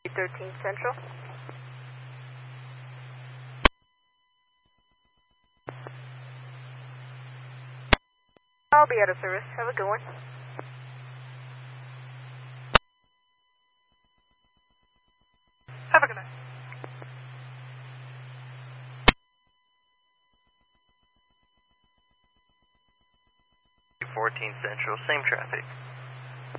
13 Central. I'll be out of service. Have a good one. Have a good night. 14 Central, same traffic.